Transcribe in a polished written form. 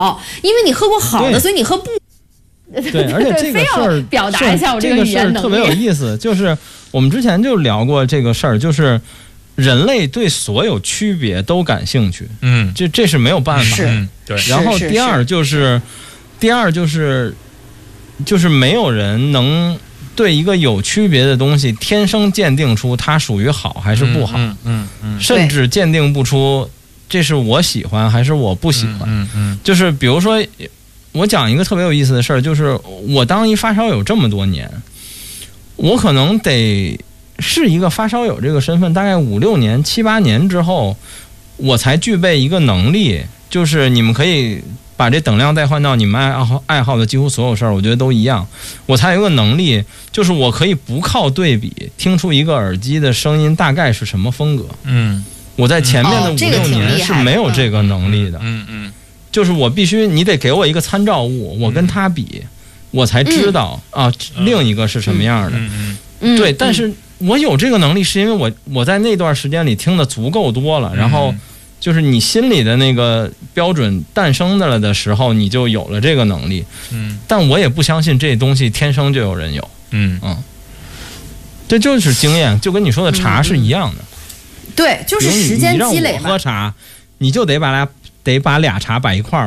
因为你喝过好的，所以你喝不。 对，而且这个事儿表达一下我这个语言能力， 特别有意思。就是我们之前就聊过这个事儿，就是人类对所有区别都感兴趣。这是没有办法。 对。 然后第二就是没有人能对一个有区别的东西天生鉴定出它属于好还是不好，甚至鉴定不出这是我喜欢还是我不喜欢。就是比如说。我讲一个特别有意思的事儿，就是我当一发烧友这么多年，我可能得是一个发烧友这个身份，大概5、6年、7、8年之后，我才具备一个能力，就是你们可以把这等量代换到你们爱好的几乎所有事儿，我觉得都一样。我才有一个能力，就是我可以不靠对比听出一个耳机的声音大概是什么风格。我在前面的5、6年是没有这个能力的。就是我必须，你得给我一个参照物，我跟他比，我才知道另一个是什么样的。对，但是我有这个能力，是因为我在那段时间里听的足够多了，然后就是你心里的那个标准诞生的了的时候，你就有了这个能力。但我也不相信这东西天生就有人有。这就是经验，就跟你说的茶是一样的。 对，就是时间积累嘛。 你让我喝茶，你就得把俩茶摆一块儿。